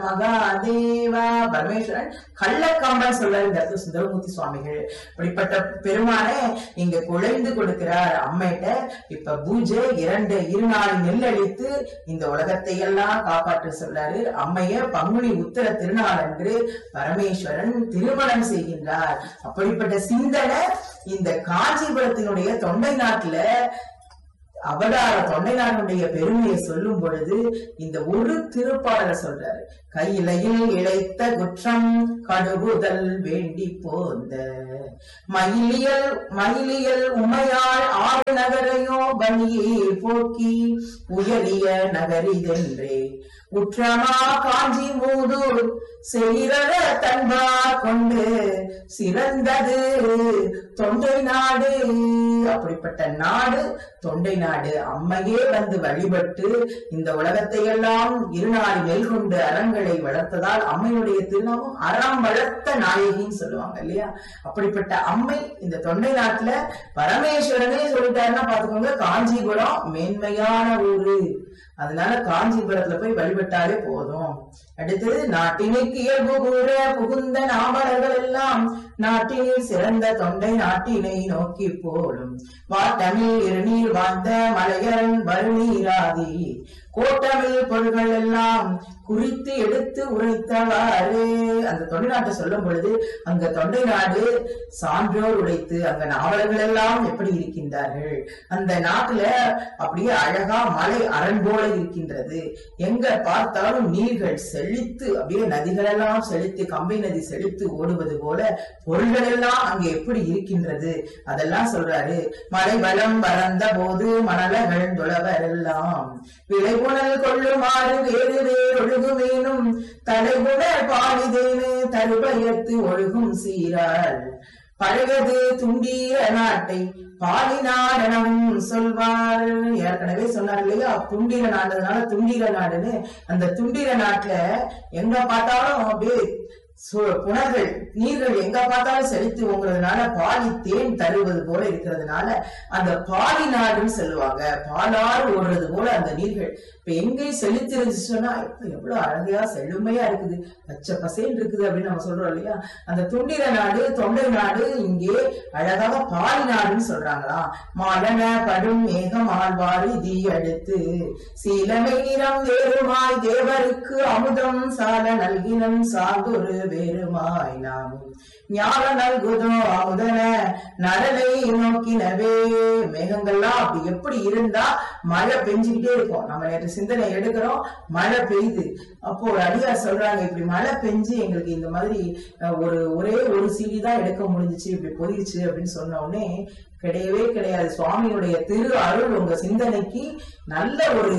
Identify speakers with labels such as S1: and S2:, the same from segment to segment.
S1: மகாதேவா. பரமேஸ்வரன் கள்ளக்காம்பன் சொல்றாரு இந்த இடத்துல சுந்தரமூர்த்தி சுவாமிகள். அப்படிப்பட்ட பெருமானே இங்க குழைந்து கொடுக்கிறார் அம்மையிட்ட. இப்ப பூஜை 2 நெல் அழித்து இந்த உலகத்தை எல்லாம் காப்பாற்ற சொல்றாரு. அம்மைய பங்குனி உத்திர திருநாள் அன்று பரமேஸ்வரன் திருமணம் செய்கின்றார். அப்படிப்பட்ட சிந்தனை இந்த காஞ்சிபுரத்தினுடைய தொண்டை நாட்டுல அவதார தொண்டை நாட்டுடைய பெருமையை சொல்லும் பொழுது இந்த ஒரு திருப்பாடலை சொல்றாரு. கையிலையில் இழைத்த குற்றம் கடுகுதல் வேண்டி போந்த மயிலியல் உமையாள் 6 நகரையோ பணியே போக்கி உயரிய நகரிதென்றே உற்றமா காஞ்சி மூதூர் செய்கிற தன்பா கொண்டு சிறந்தது தொண்டை நாடு. அப்படிப்பட்ட நாடு தொண்டை நாடு. அம்மையே வந்து வழிபட்டு இந்த உலகத்தை எல்லாம் 2 நெல் கொண்டு அறங்களை வளர்த்ததால் அம்மையுடைய திருநாமம் அறம் வளர்த்த நாயகின்னு சொல்லுவாங்க இல்லையா? அப்படிப்பட்ட அம்மை இந்த தொண்டை நாட்டுல பரமேஸ்வரனே சொல்லிட்டாருன்னா பாத்துக்கோங்க, காஞ்சிபுரம் மேன்மையான ஊரு. அதனால காஞ்சிபுரத்துல போய் வழிபட்டாலே போதும். அடுத்தது நாட்டினுக்கு இயல்பு கூற புகுந்த நாமலர்கள் எல்லாம் நாட்டினில் சிறந்த தொண்டை நாட்டினை நோக்கி போடும் வாட்டமில் இருநீர் வாழ்ந்த மலையரன் வருநீராதி கோட்டமில் பொருள்கள் எல்லாம் குறித்து எடுத்து உரைத்தவாறு. அந்த தொண்டை நாட்டை சொல்லும் பொழுது அங்க தொண்டை நாடு சான்றோர் உடைத்து அங்க நாவலர்கள் எல்லாம் எப்படி இருக்கின்றார்கள். அந்த நாட்டுல அப்படியே அழகா மலை அரண் போல இருக்கின்றது. எங்க பார்த்தாலும் நீர்கள் செழித்து அப்படியே நதிகள் எல்லாம் செழித்து கம்பை நதி செழித்து ஓடுவது போல பொருள்கள் எல்லாம் அங்க எப்படி இருக்கின்றது அதெல்லாம் சொல்றாரு. மலை வளம் வளர்ந்த போது மணலகள் துளவர் எல்லாம் விளைபுணல் கொள்ளுமாறு வேறு ஒழுகுவேனும் தலைபுணர் பாலிதேனு தருபயத்து ஒழுகும் சீராள் பழகது துண்டீர நாட்டை பாலிநாடனம் சொல்வார். ஏற்கனவே சொன்னார் இல்லையா, துண்டீர நாடுனால துண்டீர நாடுன்னு. அந்த துண்டீர நாட்டுல எங்க பார்த்தாலும் அப்படியே புணர்கள் நீர்கள் எங்க பார்த்தாலும் செழித்து ஓங்குறதுனால பாலி தேன் தருவது போல இருக்கிறதுனால அந்த பாலி நாடுன்னு சொல்லுவாங்க. பாலாறு ஓடுறது போல அந்த நீர்கள் இப்ப எங்கேயும் செழித்து இருந்துச்சுன்னா இப்ப எவ்வளவு அழகையா செழுமையா இருக்குது, பச்சை பசேல் இருக்குது அப்படின்னு நம்ம சொல்றோம் இல்லையா. அந்த துண்டிர நாடு தொண்டை நாடு இங்கே அழகாக பாலி நாடுன்னு சொல்றாங்களாம். மாலன படும் மேகம் ஆழ்வாறு தீ அடுத்து சீலமை நிறம் வேறுமாய் தேவருக்கு அமுதம் சால நல்கினம் சார்ந்தொரு வேறுமாய் நாமும் ஞான நல்குதோ அமுதன நரலை நோக்கினவே. மேகங்கள்லாம் அப்படி எப்படி இருந்தா மழை பெஞ்சுக்கிட்டே இருக்கும். நம்ம நேற்று சிந்தனை எடுக்கிறோம், மழை பெய்யுது. அப்போ ஒரு அடியார் சொல்றாங்க, இப்படி மழை பெஞ்சு எங்களுக்கு இந்த மாதிரி ஒரே ஒரு சீடி தான் எடுக்க முடிஞ்சிச்சு, இப்படி போயிடுச்சு அப்படின்னு சொன்ன உடனே கிடையவே கிடையாது. சுவாமியுடைய திரு அருள் உங்க சிந்தனைக்கு நல்ல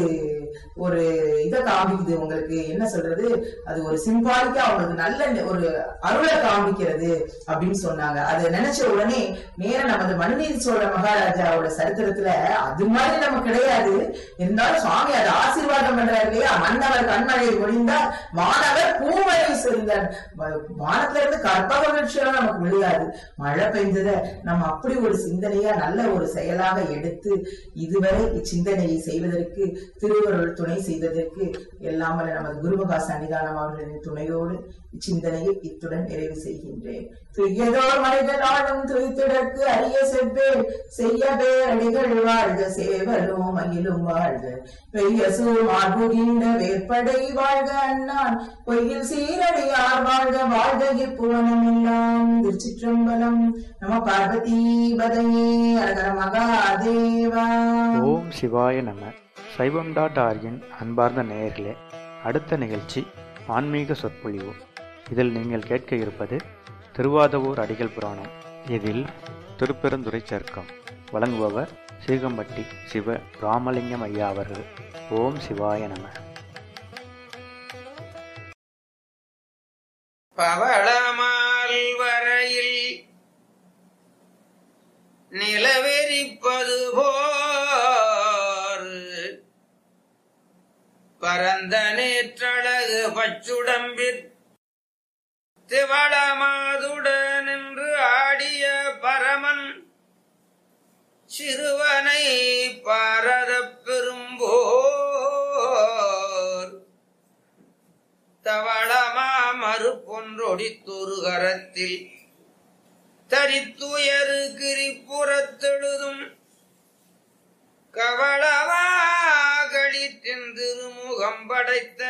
S1: ஒரு இதை காமிக்குது. உங்களுக்கு என்ன சொல்றது, அது ஒரு சிம்பாலிக்கா உங்களுக்கு நல்ல ஒரு அருளை காமிக்கிறது அப்படின்னு சொன்னாங்க. அதை நினைச்ச உடனே நேரம் நமது மனுநீதி சோழ மகாராஜாவோட சரித்திரத்துல அது மாதிரி நம்ம கிடையாது. இருந்தாலும் சுவாமி அதை ஆசீர்வாதம் பண்றாரு இல்லையா. மன்னவர் கண்மழை ஒழிந்தார் மாணவர் பூமழை சொரிந்தார். வானத்துல இருந்து கற்பக விருட்சம் நமக்கு விழுகாது, மழை பெய்ந்தத நம்ம அப்படி ஒரு சிந்தனையா நல்ல ஒரு செயலாக எடுத்து இதுவரை இச்சிந்தனையை செய்வதற்கு திருவருள் துணை செய்ததற்கு எல்லாம் வல்ல நமது குருமகா சன்னிதானம் அவர்களின் துணையோடு இச்சிந்தனையை இத்துடன் நிறைவு செய்கின்றேன். துயதோர் மனிதன் ஆளும் துய்த்திடற்கு அரிய செவ்வேல் செய்ய பேரடிகள் வாழ்க சேவலும் மகிழும் வாழ்க பெய்யசூ மார்புகின்ற வேற்படை வாழ்க அண்ணான் பொய்யில் சீரடியார் வாழ்க வாழ்க இப்புவனம் எல்லாம். திருச்சிற்றம்பலம். நம பார்வதி பதையே அரகர மகாதேவா.
S2: ஓம் சிவாய நம. சைவம்.org அன்பார்ந்த நேயர்களே, அடுத்த நிகழ்ச்சி ஆன்மீக சொற்பொழிவு. இதில் நீங்கள் கேட்க இருப்பது திருவாதவூர் அடிகள் புராணம். இதில் திருப்பெருந்துறை சர்க்கம் வழங்குபவர் சீகம்பட்டி சிவ ராமலிங்கம் ஐயா அவர்கள். ஓம் சிவாய நம.
S3: பவளமால் வரையில் நிலவெறிப்பது போர் பரந்த நேற்றழகு பச்சுடம்பிற் திவளமாதுடன் என்று ஆடிய பரமன் சிறுவனை பாரத பெரும்போர். தவளமா மறுப்பொன்றொடித்தொரு கரத்தில் தரித்துயரு கிரிப்புறத்தெழுதும் கவளவாகளிற்றின் திருமுகம் படைத்த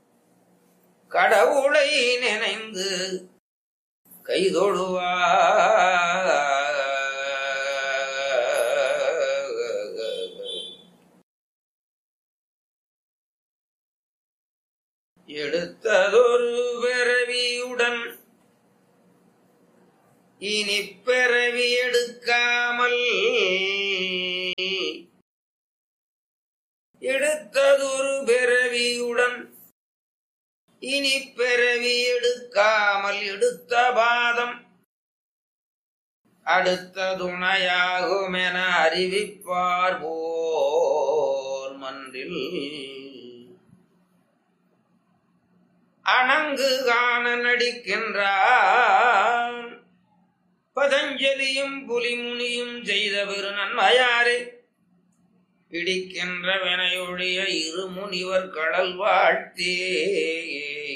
S3: கடவுளை நினைந்து கைதொழுவா எடுத்ததொரு பிறவியுடன் இனி பிறவி எடுக்காமல் எடுத்ததொரு பிறவியுடன் இனி பிறவி எடுக்காமல் எடுத்த பாதம் அடுத்த துணையாகும் என அறிவிப்பார் போர் மன்றில் அணங்கு காண நடிக்கின்றான் பதஞ்சலியும் புலிமுனியும் செய்த பெரு நன்மையாரே பிடிக்கின்ற வினையொழிய இரு முனிவர் கடல் வாழ்த்தே